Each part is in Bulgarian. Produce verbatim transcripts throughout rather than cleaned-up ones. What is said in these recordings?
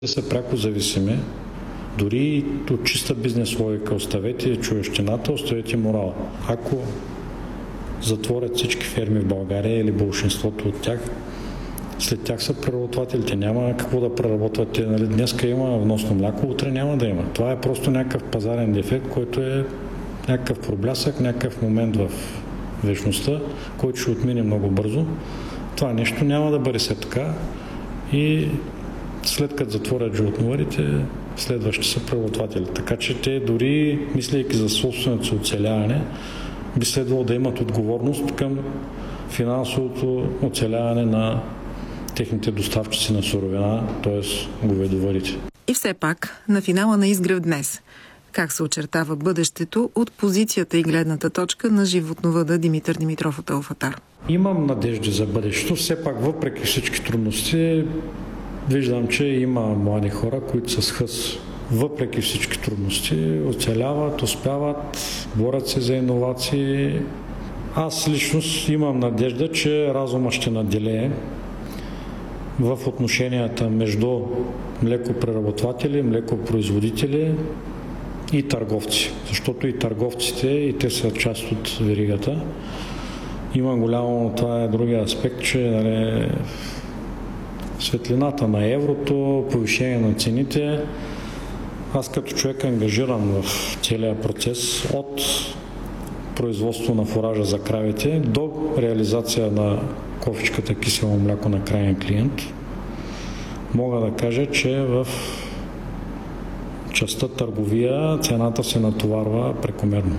са пряко зависими. Дори от чиста бизнес логика оставете човещината, оставете морала. Ако затворят всички ферми в България или большинството от тях, след тях са преработвателите. Няма какво да преработват. Нали, днеска има вносно мляко, утре няма да има. Това е просто някакъв пазарен дефект, който е някакъв проблясък, някакъв момент в вечността, който ще отмине много бързо. Това нещо няма да бъде след така и след като затворят животновъдите, следващи са преработватели. Така че те дори, мислейки за собственото си оцеляване, би следвало да имат отговорност към финансовото оцеляване на техните доставчици на суровина, т.е. говедовъдите. И все пак, на финала на Изгрев днес, как се очертава бъдещето от позицията и гледната точка на животновъда Димитър Димитров от Алфатар? Имам надежди за бъдещето. Все пак, въпреки всички трудности, виждам, че има млади хора, които са с хъс. Въпреки всички трудности, оцеляват, успяват, борят се за иновации. Аз лично имам надежда, че разума ще наделее в отношенията между млекопреработватели, млекопроизводители и търговци. Защото и търговците, и те са част от веригата. Има голямо, това е другия аспект, че нали, светлината на еврото, повишение на цените. Аз като човек ангажиран в целия процес от производство на фуража за кравите до реализация на кофичката кисело мляко на крайен клиент, мога да кажа, че в частта търговия цената се натоварва прекомерно.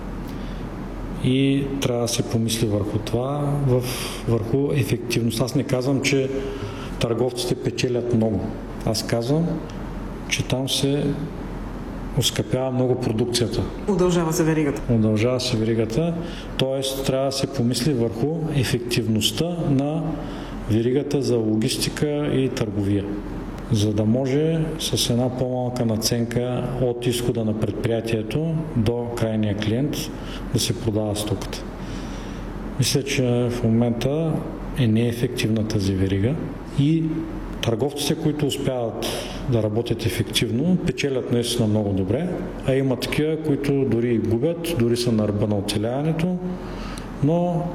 И трябва да се помисли върху това, върху ефективност. Аз не казвам, че търговците печелят много. Аз казвам, че там се оскъпява много продукцията. Удължава се веригата. Удължава се веригата, т.е. трябва да се помисли върху ефективността на веригата за логистика и търговия, за да може с една по-малка надценка от изхода на предприятието до крайния клиент да се продава стоката. Мисля, че в момента е неефективна тази верига и търговците, които успяват да работят ефективно, печелят наистина много добре, а има такива, които дори губят, дори са на ръба на оцеляването, но